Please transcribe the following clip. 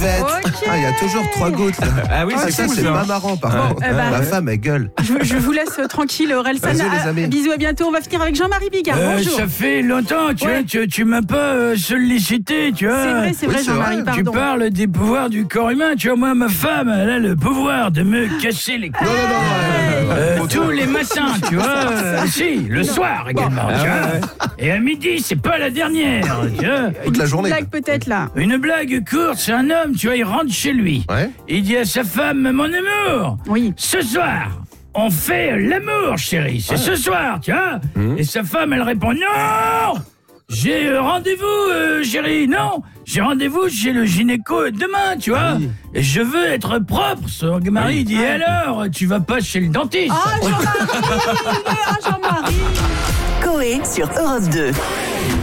Okay. Il y a toujours 3 gouttes. Ah oui, ça, c'est pas marrant, par contre. Ma femme, elle gueule. Je vous laisse tranquille, Orelsan. Bisous, les amis. Bisous, à bientôt. On va finir avec Jean-Marie Bigard. Bonjour. Ça fait longtemps, tu m'as pas sollicité, tu vois. C'est vrai, Jean-Marie, pardon. Tu parles des pouvoirs du corps humain, tu vois, moi, ma femme, elle a le pouvoir de me casser les couilles. Non. Tous les matins, tu vois. Si, le soir également, tu vois. Et à midi, c'est pas la dernière, tu vois. Toute la journée. Une blague peut-être, là. Une blague courte, c'est un homme, tu vois, il rentre chez lui. Ouais. Il dit à sa femme, mon amour, Oui. ce soir, on fait l'amour, chérie. C'est ce soir, tu vois. Et sa femme, elle répond, non, j'ai rendez-vous, chérie. Non, j'ai rendez-vous chez le gynéco demain, tu vois. Et je veux être propre. Son mari dit, alors, tu vas pas chez le dentiste. Jean-Marie. Coé sur Europe 2.